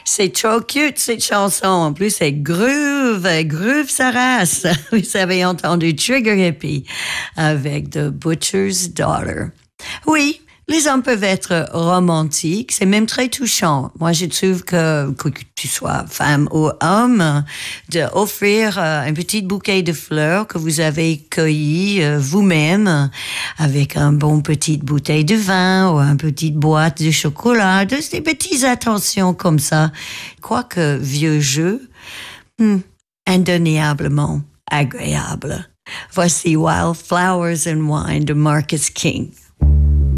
C'est trop cute, cette chanson. En plus, c'est groove sa race. Vous avez entendu Trigger Hippie avec The Butcher's Daughter. Oui, les hommes peuvent être romantiques, c'est même très touchant. Moi, je trouve que tu sois femme ou homme, d'offrir un petit bouquet de fleurs que vous avez cueilli vous-même avec un bon petite bouteille de vin ou une petite boîte de chocolat, des petites attentions comme ça. Quoique vieux jeu, indéniablement agréable. Voici Wildflowers and Wine de Marcus King.